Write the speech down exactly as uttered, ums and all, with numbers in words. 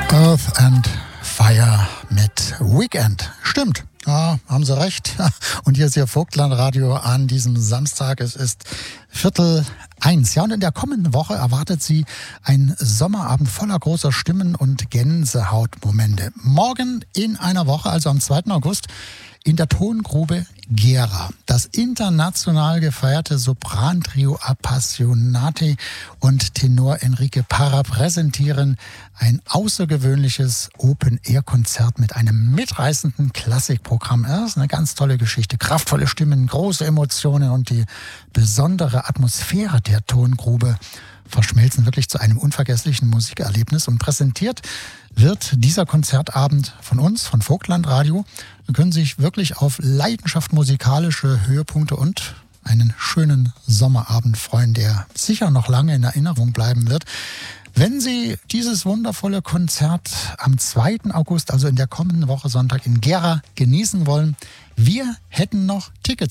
Earth and Fire mit Weekend. Stimmt, ja, haben Sie recht. Und hier ist Ihr Vogtland-Radio an diesem Samstag. Es ist Viertel eins. Ja, und in der kommenden Woche erwartet Sie ein Sommerabend voller großer Stimmen und Gänsehautmomente. Morgen in einer Woche, also am zweiten August, in der Tongrube Gera. Das international gefeierte Soprantrio Appassionati und Tenor Enrique Parra präsentieren ein außergewöhnliches Open-Air-Konzert mit einem mitreißenden Klassikprogramm. Das ist eine ganz tolle Geschichte. Kraftvolle Stimmen, große Emotionen und die besondere Atmosphäre der Tongrube verschmelzen wirklich zu einem unvergesslichen Musikerlebnis. Und präsentiert wird dieser Konzertabend von uns, von Vogtland-Radio. Sie können sich wirklich auf Leidenschaft, musikalische Höhepunkte und einen schönen Sommerabend freuen, der sicher noch lange in Erinnerung bleiben wird. Wenn Sie dieses wundervolle Konzert am zweiten August, also in der kommenden Woche Sonntag in Gera, genießen wollen, wir hätten noch Tickets